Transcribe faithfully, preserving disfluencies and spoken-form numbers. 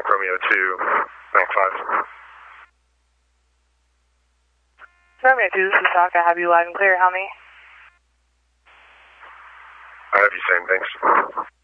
Mike Romeo two, Mike five. Romeo two, this is Doc. I have you live and clear. How may? I have you saying thanks.